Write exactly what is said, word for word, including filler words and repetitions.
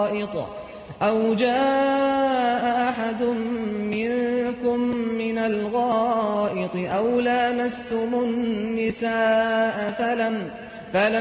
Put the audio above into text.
أَوْ جَاءَ أَحَدٌ مِّنكُم مِّنَ الْغَائِطِ أَوْ لَامَسْتُمُ النِّسَاءَ فَلَمْ